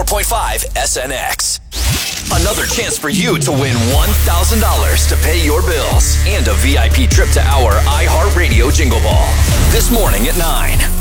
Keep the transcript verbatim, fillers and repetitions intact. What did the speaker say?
point five S N X. Another chance for you to win one thousand dollars to pay your bills and a V I P trip to our iHeartRadio Jingle Ball. This morning at nine.